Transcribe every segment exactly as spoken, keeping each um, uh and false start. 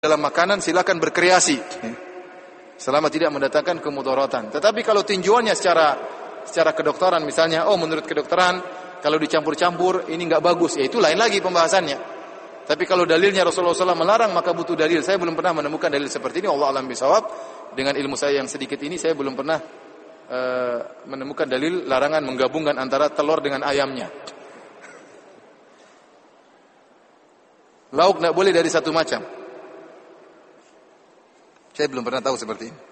dalam makanan silakan berkreasi, selama tidak mendatangkan kemudaratan. Tetapi kalau tinjuannya secara secara kedokteran misalnya, oh menurut kedokteran kalau dicampur-campur ini enggak bagus, ya itu lain lagi pembahasannya. Tapi kalau dalilnya Rasulullah shallallahu alaihi wasallam melarang, maka butuh dalil. Saya belum pernah menemukan dalil seperti ini. Allah alam bisawab. Dengan ilmu saya yang sedikit ini, saya belum pernah uh, menemukan dalil larangan menggabungkan antara telur dengan ayamnya. Lauk tidak boleh dari satu macam. Saya belum pernah tahu seperti ini.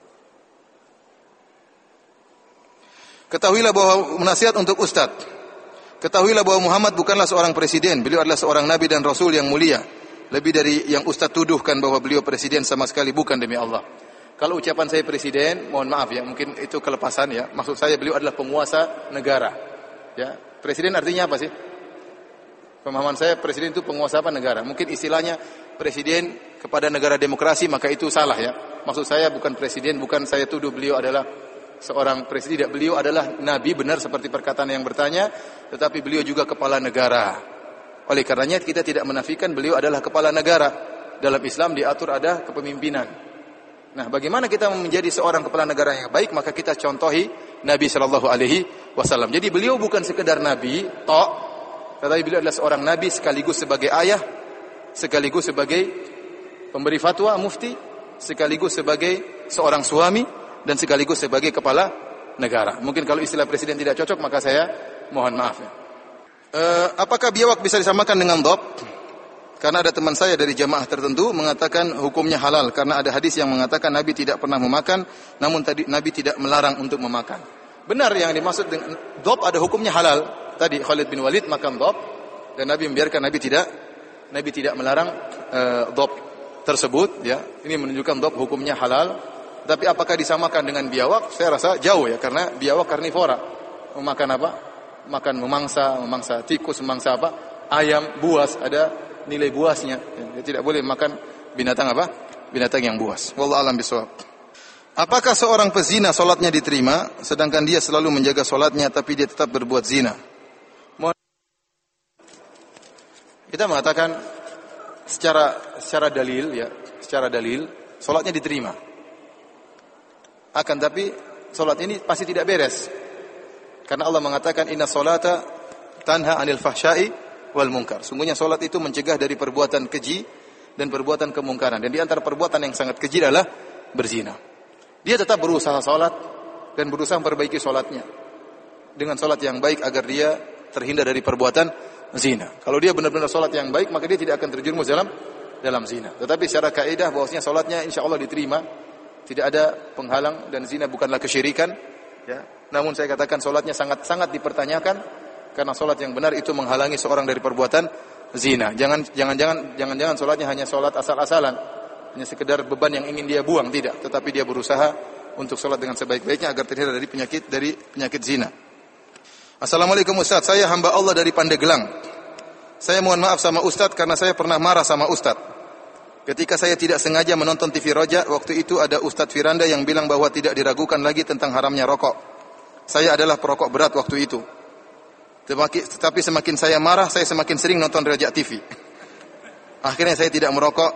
Ketahuilah bahwa nasihat untuk Ustadz. Ketahuilah bahwa Muhammad bukanlah seorang presiden. Beliau adalah seorang nabi dan rasul yang mulia. Lebih dari yang Ustadz tuduhkan bahwa beliau presiden, sama sekali bukan, demi Allah. Kalau ucapan saya presiden, mohon maaf ya, mungkin itu kelepasan ya. Maksud saya beliau adalah penguasa negara. Ya, presiden artinya apa sih? Pemahaman saya presiden itu penguasa apa negara. Mungkin istilahnya presiden kepada negara demokrasi, maka itu salah ya. Maksud saya bukan presiden, bukan saya tuduh beliau adalah seorang presiden. Beliau adalah nabi, benar seperti perkataan yang bertanya, tetapi beliau juga kepala negara. Oleh karenanya kita tidak menafikan beliau adalah kepala negara. Dalam Islam diatur ada kepemimpinan. Nah, bagaimana kita menjadi seorang kepala negara yang baik? Maka kita contohi Nabi Shallallahu Alaihi Wasallam. Jadi beliau bukan sekedar nabi, tok, tetapi beliau adalah seorang nabi sekaligus sebagai ayah, sekaligus sebagai pemberi fatwa, mufti, sekaligus sebagai seorang suami, dan sekaligus sebagai kepala negara. Mungkin kalau istilah presiden tidak cocok, maka saya mohon maaf ya. E, apakah biawak bisa disamakan dengan dhab? Karena ada teman saya dari jamaah tertentu mengatakan hukumnya halal, karena ada hadis yang mengatakan Nabi tidak pernah memakan, namun tadi Nabi tidak melarang untuk memakan. Benar, yang dimaksud dengan dhab ada hukumnya halal. Tadi Khalid bin Walid makan dhab, dan Nabi membiarkan, Nabi tidak Nabi tidak melarang e, dhab tersebut ya. Ini menunjukkan dhab hukumnya halal. Tapi apakah disamakan dengan biawak? Saya rasa jauh ya, karena biawak karnivora. Memakan apa? Makan memangsa, memangsa tikus, memangsa apa? Ayam, buas, ada nilai buasnya. Dia tidak boleh makan binatang apa? Binatang yang buas. Wallahu a'lam bishawab. Apakah seorang pezina salatnya diterima sedangkan dia selalu menjaga salatnya tapi dia tetap berbuat zina? Mohon. Kita mengatakan secara secara dalil ya, secara dalil salatnya diterima. Akan tapi salat ini pasti tidak beres. Karena Allah mengatakan inna salata tanha 'anil fahsya'i wal munkar. Sungguhnya salat itu mencegah dari perbuatan keji dan perbuatan kemungkaran. Dan di antara perbuatan yang sangat keji adalah berzina. Dia tetap berusaha salat dan berusaha memperbaiki salatnya dengan salat yang baik agar dia terhindar dari perbuatan zina. Kalau dia benar-benar salat yang baik, maka dia tidak akan terjerumus dalam dalam zina. Tetapi secara kaidah bahwasanya salatnya insyaallah diterima, tidak ada penghalang, dan zina bukanlah kesyirikan ya. Namun saya katakan salatnya sangat-sangat dipertanyakan, karena salat yang benar itu menghalangi seorang dari perbuatan zina. Jangan jangan-jangan jangan-jangan salatnya hanya salat asal-asalan, hanya sekedar beban yang ingin dia buang, tidak, tetapi dia berusaha untuk salat dengan sebaik-baiknya agar terhindar dari penyakit dari penyakit zina. Assalamualaikum Ustaz, saya hamba Allah dari Pandeglang. Saya mohon maaf sama Ustaz karena saya pernah marah sama Ustaz. Ketika saya tidak sengaja menonton T V Roja, waktu itu ada Ustaz Firanda yang bilang bahwa tidak diragukan lagi tentang haramnya rokok. Saya adalah perokok berat waktu itu. Tetapi semakin saya marah, saya semakin sering nonton Roja T V. Akhirnya saya tidak merokok.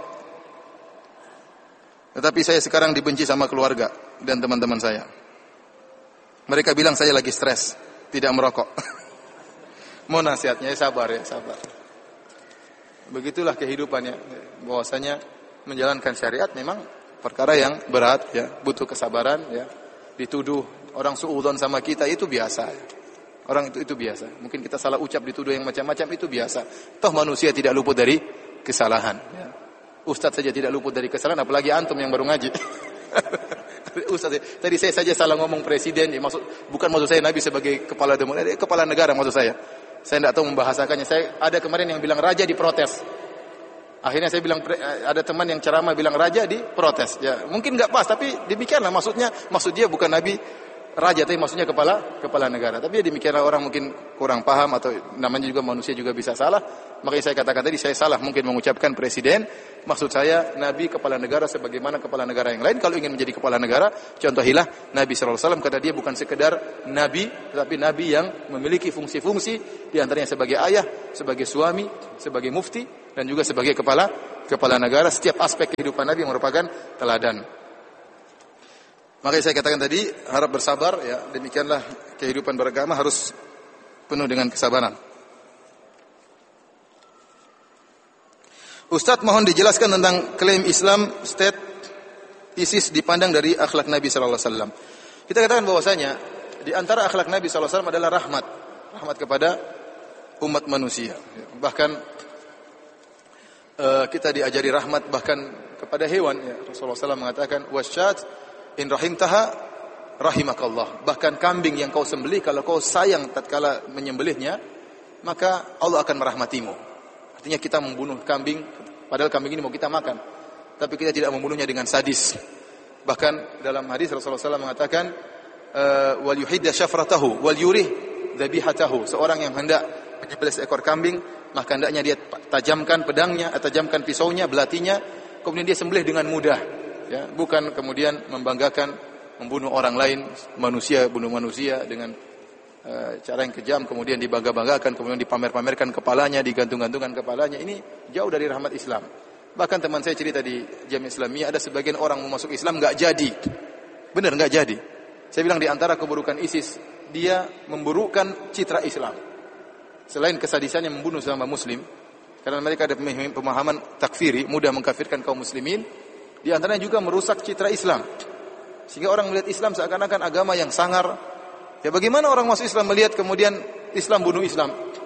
Tetapi saya sekarang dibenci sama keluarga dan teman-teman saya. Mereka bilang saya lagi stres, tidak merokok. Mohon nasihatnya, ya sabar ya, sabar. Begitulah kehidupannya. Bahwasanya menjalankan syariat memang perkara yang berat ya, butuh kesabaran ya. Dituduh orang suudzon sama kita itu biasa ya. Orang itu itu biasa. Mungkin kita salah ucap, dituduh yang macam-macam, itu biasa. Toh manusia tidak luput dari kesalahan. Ya. Ustaz saja tidak luput dari kesalahan, apalagi antum yang baru ngaji. Ustaz, tadi saya saja salah ngomong presiden. Ya, maksud bukan maksud saya Nabi sebagai kepala demokrasi, kepala negara maksud saya. Saya tidak tahu membahasakannya. Saya ada kemarin yang bilang raja diprotes. Akhirnya saya bilang, ada teman yang ceramah bilang raja diprotes. Ya, mungkin enggak pas, tapi demikianlah maksudnya. Maksud dia bukan Nabi raja, tapi maksudnya kepala kepala negara. Tapi ya demikianlah, orang mungkin kurang paham, atau namanya juga manusia juga bisa salah. Makanya saya katakan tadi saya salah mungkin mengucapkan presiden. Maksud saya Nabi kepala negara sebagaimana kepala negara yang lain. Kalau ingin menjadi kepala negara, contohilah Nabi shallallahu alaihi wasallam, karena dia bukan sekedar Nabi, tetapi Nabi yang memiliki fungsi-fungsi, di antaranya sebagai ayah, sebagai suami, sebagai mufti, dan juga sebagai kepala kepala negara, setiap aspek kehidupan Nabi merupakan teladan. Makanya saya katakan tadi, harap bersabar ya, demikianlah kehidupan beragama harus penuh dengan kesabaran. Ustaz mohon dijelaskan tentang klaim Islam State ISIS dipandang dari akhlak Nabi sallallahu alaihi wasallam. Kita katakan bahwasanya di antara akhlak Nabi sallallahu alaihi wasallam adalah rahmat, rahmat kepada umat manusia. Bahkan uh, kita diajari rahmat bahkan kepada hewan. Ya. Rasulullah sallallahu alaihi wasallam mengatakan wasyat in rahimtaha rahimakallah. Bahkan kambing yang kau sembelih kalau kau sayang tatkala menyembelihnya, maka Allah akan merahmatimu. Artinya kita membunuh kambing, padahal kambing ini mau kita makan, tapi kita tidak membunuhnya dengan sadis. Bahkan dalam hadis Rasulullah sallallahu alaihi wasallam mengatakan, wal yuhidda syafratahu wal yurih dzabihatahu. Seorang yang hendak menyembelih seekor kambing, maka hendaknya dia tajamkan pedangnya, tajamkan pisaunya, belatinya, kemudian dia sembelih dengan mudah. Ya, bukan kemudian membanggakan membunuh orang lain, manusia bunuh manusia dengan cara yang kejam, kemudian dibangga-banggakan, kemudian dipamer-pamerkan kepalanya, digantung-gantungkan kepalanya. Ini jauh dari rahmat Islam. Bahkan teman saya cerita di Jamiah Islamiyah, ada sebagian orang mau masuk Islam enggak jadi. Benar enggak jadi. Saya bilang di antara keburukan ISIS, dia memburukkan citra Islam. Selain kesadisannya membunuh sesama muslim, karena mereka ada pemahaman takfiri, mudah mengkafirkan kaum muslimin, di antaranya juga merusak citra Islam. Sehingga orang melihat Islam seakan-akan agama yang sangar. Ya bagaimana orang masuk Islam melihat kemudian Islam bunuh Islam?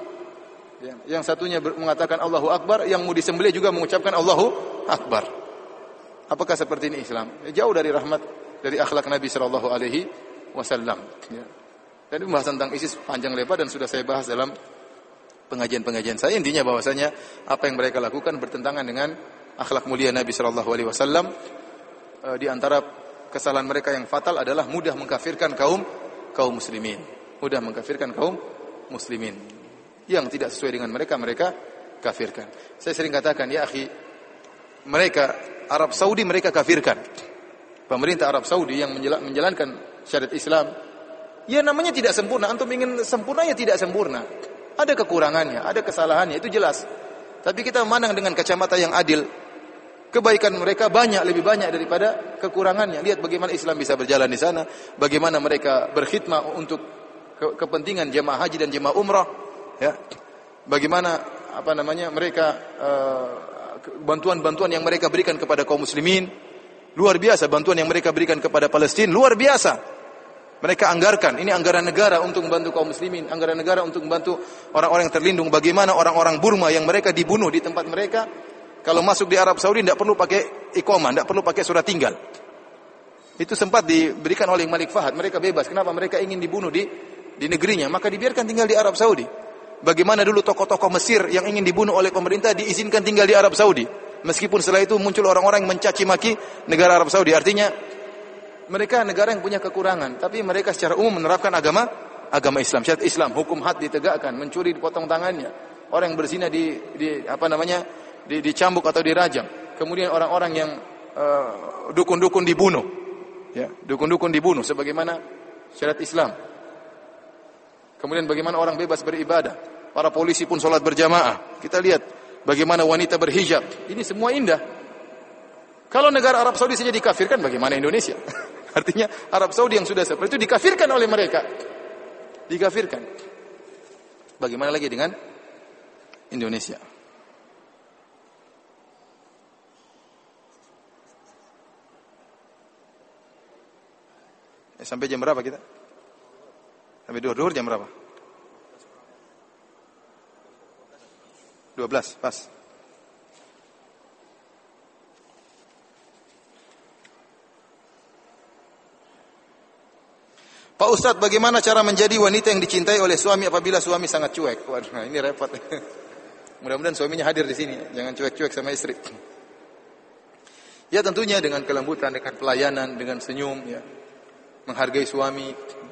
Ya, yang satunya mengatakan Allahu Akbar, yang mau disembelih juga mengucapkan Allahu Akbar. Apakah seperti ini Islam? Ya, jauh dari rahmat, dari akhlak Nabi sallallahu alaihi wasallam. Ya. Dan pembahasan tentang ISIS panjang lebar dan sudah saya bahas dalam pengajian-pengajian saya. Intinya bahwasanya apa yang mereka lakukan bertentangan dengan akhlak mulia Nabi sallallahu alaihi wasallam. E, di antara kesalahan mereka yang fatal adalah mudah mengkafirkan kaum kaum muslimin, mudah mengkafirkan kaum muslimin. Yang tidak sesuai dengan mereka, mereka kafirkan. Saya sering katakan, ya akhi, mereka, Arab Saudi mereka kafirkan. Pemerintah Arab Saudi yang menjalankan syariat Islam, ya namanya tidak sempurna. Antum ingin sempurna, ya tidak sempurna. Ada kekurangannya, ada kesalahannya, itu jelas. Tapi kita memandang dengan kacamata yang adil. Kebaikan mereka banyak, lebih banyak daripada kekurangannya. Lihat bagaimana Islam bisa berjalan di sana, bagaimana mereka berkhidmat untuk ke- kepentingan jemaah haji dan jemaah umrah, ya. Bagaimana apa namanya mereka uh, bantuan-bantuan yang mereka berikan kepada kaum muslimin, luar biasa. Bantuan yang mereka berikan kepada Palestina luar biasa. Mereka anggarkan, ini anggaran negara untuk membantu kaum muslimin, anggaran negara untuk membantu orang-orang yang terlindung. Bagaimana orang-orang Burma yang mereka dibunuh di tempat mereka, kalau masuk di Arab Saudi tidak perlu pakai iqamah, tidak perlu pakai surat tinggal. Itu sempat diberikan oleh Malik Fahad. Mereka bebas. Kenapa? Mereka ingin dibunuh di di negerinya, maka dibiarkan tinggal di Arab Saudi. Bagaimana dulu tokoh-tokoh Mesir yang ingin dibunuh oleh pemerintah diizinkan tinggal di Arab Saudi. Meskipun setelah itu muncul orang-orang yang mencaci maki negara Arab Saudi. Artinya mereka negara yang punya kekurangan, tapi mereka secara umum menerapkan agama agama Islam, syariat Islam, hukum had ditegakkan, mencuri dipotong tangannya, orang yang berzina di, di apa namanya Di, dicambuk atau dirajam. Kemudian orang-orang yang uh, dukun-dukun dibunuh. Ya, dukun-dukun dibunuh sebagaimana syariat Islam. Kemudian bagaimana orang bebas beribadah. Para polisi pun sholat berjamaah. Kita lihat bagaimana wanita berhijab. Ini semua indah. Kalau negara Arab Saudi saja dikafirkan, bagaimana Indonesia? Artinya Arab Saudi yang sudah seperti itu dikafirkan oleh mereka. Dikafirkan. Bagaimana lagi dengan Indonesia? Sampai jam berapa kita? Sampai duhur-duhur jam berapa? dua belas, pas. Pak Ustadz, bagaimana cara menjadi wanita yang dicintai oleh suami apabila suami sangat cuek? Waduh, nah ini repot. Mudah-mudahan suaminya hadir di sini, jangan cuek-cuek sama istri. Ya tentunya dengan kelembutan, dengan pelayanan, dengan senyum, ya. Menghargai suami,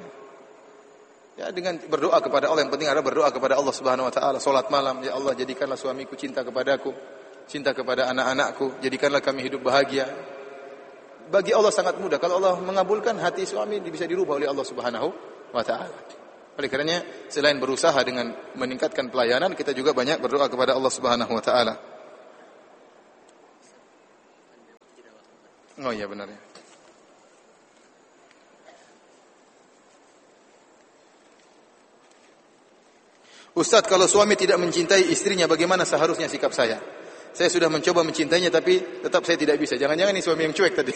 ya dengan berdoa kepada Allah. Yang penting adalah berdoa kepada Allah Subhanahu Wa Taala. Salat malam, ya Allah jadikanlah suamiku cinta kepadaku, cinta kepada anak-anakku, jadikanlah kami hidup bahagia. Bagi Allah sangat mudah. Kalau Allah mengabulkan, hati suami bisa dirubah oleh Allah Subhanahu Wa Taala. Oleh karenanya selain berusaha dengan meningkatkan pelayanan, kita juga banyak berdoa kepada Allah Subhanahu Wa Taala. Oh iya benar ya. Ustaz, kalau suami tidak mencintai istrinya, bagaimana seharusnya sikap saya? Saya sudah mencoba mencintainya, tapi tetap saya tidak bisa. Jangan-jangan ini suami yang cuek tadi.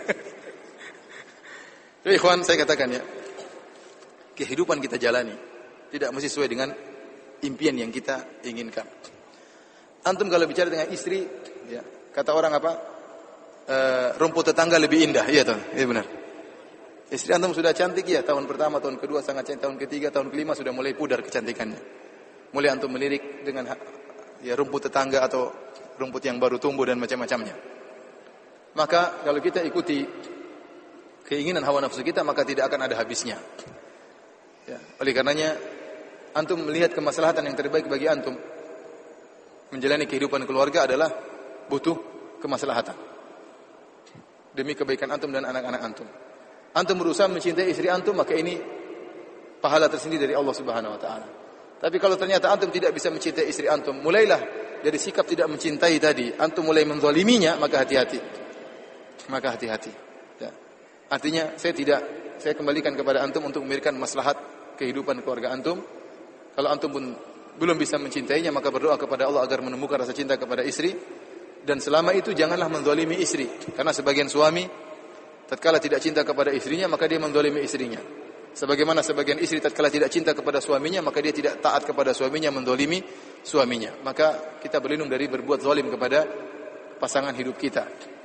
Jadi ikhwan, saya katakan ya, kehidupan kita jalani tidak mesti sesuai dengan impian yang kita inginkan. Antum kalau bicara dengan istri, ya, kata orang apa? E, rumput tetangga lebih indah, iya toh, iya benar. Istri antum sudah cantik ya, tahun pertama, tahun kedua sangat cantik, tahun ketiga, tahun kelima sudah mulai pudar kecantikannya. Mulai antum melirik dengan ya rumput tetangga atau rumput yang baru tumbuh dan macam-macamnya. Maka kalau kita ikuti keinginan hawa nafsu kita, maka tidak akan ada habisnya. Ya, oleh karenanya antum melihat kemaslahatan yang terbaik bagi antum menjalani kehidupan keluarga adalah butuh kemaslahatan demi kebaikan antum dan anak-anak antum. Antum berusaha mencintai istri antum, maka ini pahala tersendiri dari Allah Subhanahu wa taala. Tapi kalau ternyata antum tidak bisa mencintai istri antum, mulailah dari sikap tidak mencintai tadi, antum mulai menzaliminya, maka hati-hati. Maka hati-hati. Ya. Artinya saya tidak saya kembalikan kepada antum untuk memberikan maslahat kehidupan keluarga antum. Kalau antum pun belum bisa mencintainya, maka berdoa kepada Allah agar menemukan rasa cinta kepada istri. Dan selama itu janganlah menzalimi istri, karena sebagian suami tatkala tidak cinta kepada istrinya, maka dia menzalimi istrinya. Sebagaimana sebagian istri tatkala tidak cinta kepada suaminya, maka dia tidak taat kepada suaminya, mendolimi suaminya. Maka kita berlindung dari berbuat zalim kepada pasangan hidup kita.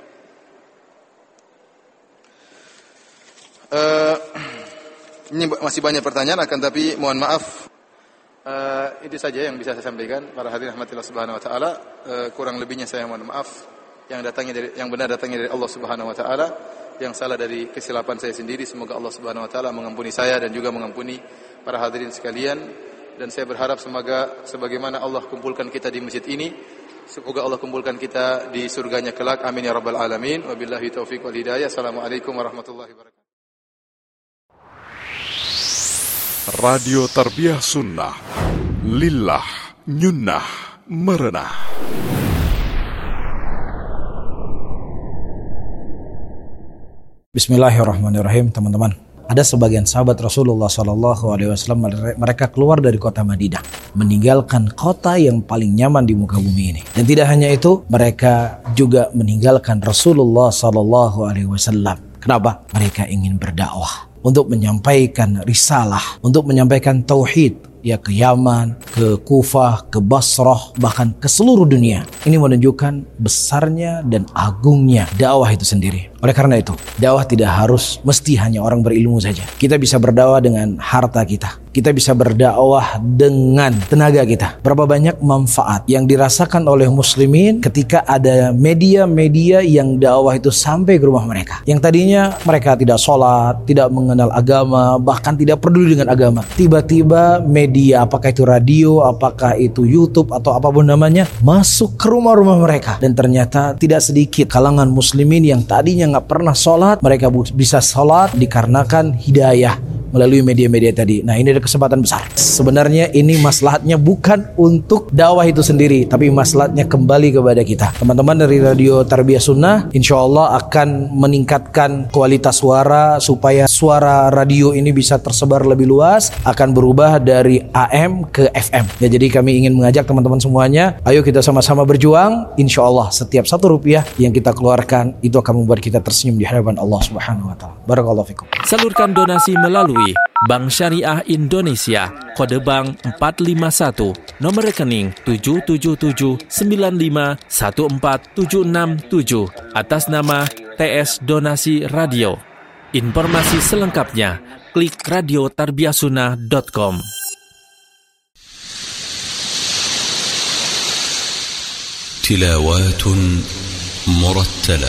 Uh, ini masih banyak pertanyaan, akan tapi mohon maaf, uh, itu saja yang bisa saya sampaikan. Para hadirin rahmatillah subhanahu wa taala, uh, kurang lebihnya saya mohon maaf. Yang datangnya dari, yang benar datangnya dari Allah Subhanahu wa taala. Yang salah dari kesilapan saya sendiri, semoga Allah Subhanahu wa taala mengampuni saya dan juga mengampuni para hadirin sekalian. Dan saya berharap semoga sebagaimana Allah kumpulkan kita di masjid ini, semoga Allah kumpulkan kita di surganya kelak. Amin ya rabbal alamin. Wabillahi taufiq wal hidayah. Assalamualaikum warahmatullahi wabarakatuh. Radio Tarbiyah Sunnah Lillah Nyunnah Merenah. Bismillahirrahmanirrahim, teman-teman. Ada sebagian sahabat Rasulullah Sallallahu Alaihi Wasallam, mereka keluar dari kota Madinah, meninggalkan kota yang paling nyaman di muka bumi ini. Dan tidak hanya itu, mereka juga meninggalkan Rasulullah Sallallahu Alaihi Wasallam. Kenapa? Mereka ingin berdakwah untuk menyampaikan risalah, untuk menyampaikan tauhid. Ya, ke Yaman, ke Kufah, ke Basrah, bahkan ke seluruh dunia. Ini menunjukkan besarnya dan agungnya dakwah itu sendiri. Oleh karena itu, dakwah tidak harus mesti hanya orang berilmu saja. Kita bisa berdakwah dengan harta kita. Kita bisa berdakwah dengan tenaga kita. Berapa banyak manfaat yang dirasakan oleh muslimin ketika ada media-media yang dakwah itu sampai ke rumah mereka. Yang tadinya mereka tidak sholat, tidak mengenal agama, bahkan tidak peduli dengan agama. Tiba-tiba media, apakah itu radio, apakah itu YouTube, atau apapun namanya, masuk ke rumah-rumah mereka. Dan ternyata tidak sedikit kalangan muslimin yang tadinya nggak pernah sholat, mereka bisa sholat dikarenakan hidayah melalui media-media tadi. Nah, ini ada kesempatan besar. Sebenarnya ini maslahatnya bukan untuk dakwah itu sendiri, tapi maslahatnya kembali kepada kita. Teman-teman dari Radio Tarbiyah Sunnah, insya Allah akan meningkatkan kualitas suara supaya suara radio ini bisa tersebar lebih luas, akan berubah dari A M ke F M. Ya, jadi kami ingin mengajak teman-teman semuanya, ayo kita sama-sama berjuang. Insya Allah setiap satu rupiah yang kita keluarkan itu akan membuat kita tersenyum di hadapan Allah Subhanahu wa taala. Barakallahu fikum. Salurkan donasi melalui Bank Syariah Indonesia, kode bank empat lima satu, nomor rekening tujuh tujuh tujuh sembilan lima satu empat tujuh enam tujuh, atas nama T S Donasi Radio. Informasi selengkapnya klik radio tarbiyah sunnah dot com. تلاوات مرتلة.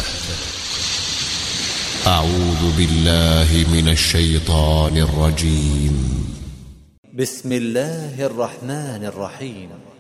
أعوذ بالله من الشيطان الرجيم. بسم الله الرحمن الرحيم.